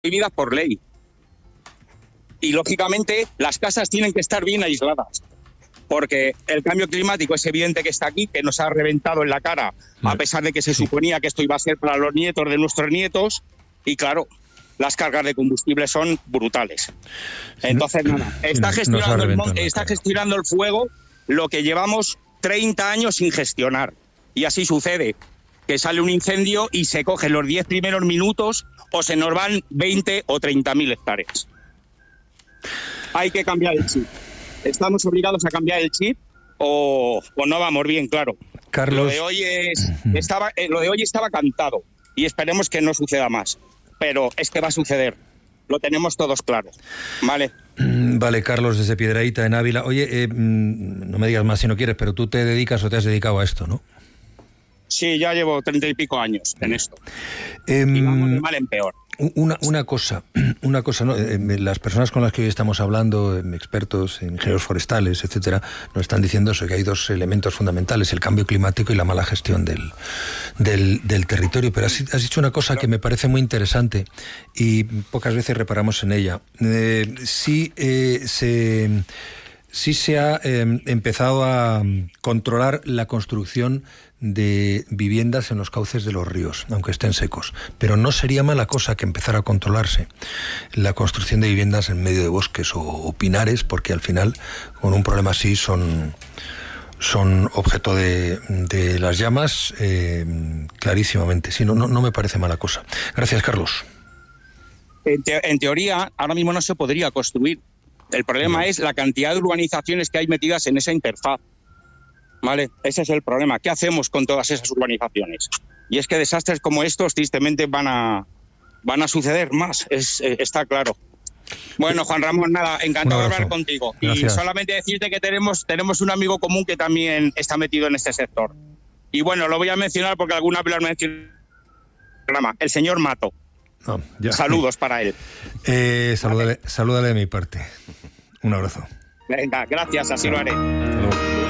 prohibidas por ley. Y, lógicamente, las casas tienen que estar bien aisladas, porque el cambio climático es evidente que está aquí, que nos ha reventado en la cara, a pesar de que se suponía que esto iba a ser para los nietos de nuestros nietos, y claro, las cargas de combustible son brutales. Entonces, está gestionando el fuego lo que llevamos 30 años sin gestionar. Y así sucede, que sale un incendio y se cogen los 10 primeros minutos o se nos van 20 o 30.000 hectáreas. Hay que cambiar el chip. Estamos obligados a cambiar el chip o no vamos bien, claro. Carlos. Lo de hoy estaba cantado y esperemos que no suceda más. Pero es que va a suceder. Lo tenemos todos claros. ¿Vale? Vale, Carlos, desde Piedrahíta, en Ávila. Oye, no me digas más si no quieres, pero tú te dedicas o te has dedicado a esto, ¿no? Sí, ya llevo 30 y pico años en esto. Y vamos de mal en peor. Una cosa, ¿no? Las personas con las que hoy estamos hablando, expertos, ingenieros forestales, etcétera, nos están diciendo eso, que hay dos elementos fundamentales, el cambio climático y la mala gestión del territorio. Pero has dicho una cosa que me parece muy interesante y pocas veces reparamos en ella. Sí se ha empezado a controlar la construcción de viviendas en los cauces de los ríos, aunque estén secos. Pero no sería mala cosa que empezara a controlarse la construcción de viviendas en medio de bosques o pinares, porque al final, con un problema así, son objeto de las llamas clarísimamente. Sí, no me parece mala cosa. Gracias, Carlos. En teoría, ahora mismo no se podría construir. El problema es la cantidad de urbanizaciones que hay metidas en esa interfaz. ¿Vale? Ese es el problema. ¿Qué hacemos con todas esas urbanizaciones? Y es que desastres como estos, tristemente, van a suceder más. Está claro. Bueno, Juan Ramón, nada, encantado de hablar contigo. Gracias. Y solamente decirte que tenemos un amigo común que también está metido en este sector. Y bueno, lo voy a mencionar porque alguna vez lo han mencionado. El señor Mato. Saludos para él. Salúdale de mi parte. Un abrazo. Venga, gracias, así lo haré. Hasta luego.